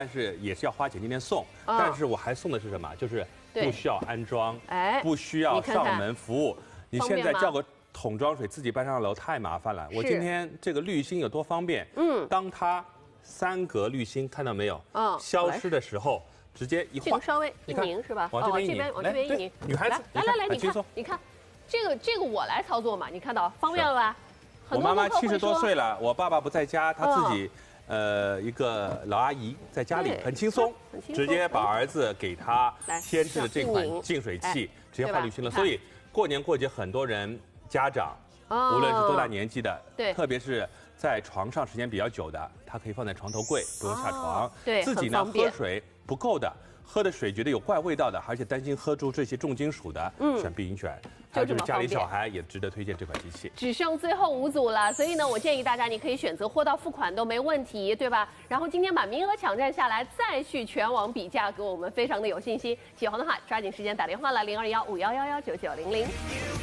但是也是要花钱，今天送。但是我还送的是什么？就是不需要安装，不需要上门服务。你现在叫个桶装水自己搬上楼太麻烦了。我今天这个滤芯有多方便？当它3格滤芯看到没有？消失的时候直接一换， 稍微一拧是吧？ 往这边一拧， 往这边一拧。 女孩子， 来，你看，这个我来操作嘛，你看到方便了吧？ 我妈妈70多岁了，我爸爸不在家，她自己。一个老阿姨在家里很轻松，直接把儿子给她添置的这款净水器，直接换滤芯了。所以过年过节，很多人家长，无论是多大年纪的，特别是在床上时间比较久的，它可以放在床头柜，不用下床。自己呢喝水不够的，喝的水觉得有怪味道的，而且担心喝出这些重金属的，选碧云泉。还有就是家里小孩也值得推荐这款机器。 只剩最后5组了，所以呢，我建议大家你可以选择货到付款都没问题，对吧？然后今天把名额抢占下来，再去全网比价格，我们非常的有信心。喜欢的话，抓紧时间打电话了，0215111990。